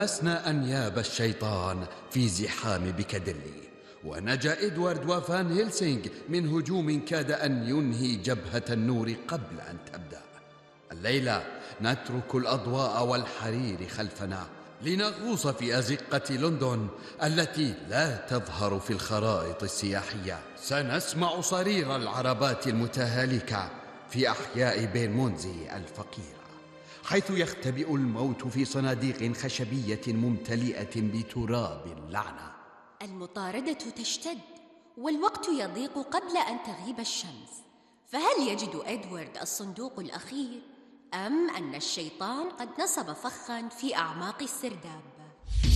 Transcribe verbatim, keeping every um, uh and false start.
أسنى أنياب الشيطان في زحام بيكاديلي، ونجا إدوارد وفان هيلسينغ من هجوم كاد أن ينهي جبهة النور قبل أن تبدأ. الليلة نترك الأضواء والحرير خلفنا لنغوص في أزقة لندن التي لا تظهر في الخرائط السياحية. سنسمع صرير العربات المتهالكة في أحياء بيرمونزي الفقيرة، حيث يختبئ الموت في صناديق خشبية ممتلئة بتراب اللعنة. المطاردة تشتد والوقت يضيق قبل أن تغيب الشمس، فهل يجد إدوارد الصندوق الأخير أم أن الشيطان قد نصب فخاً في أعماق السرداب؟